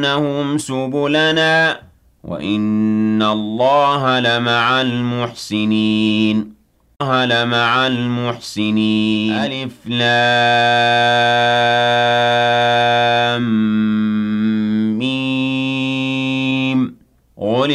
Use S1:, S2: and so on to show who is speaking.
S1: لَهُمْ سُبُلَنَا وَإِنَّ اللَّهَ لَمَعَ الْمُحْسِنِينَ لَمَعَ الْمُحْسِنِينَ أَلِف لام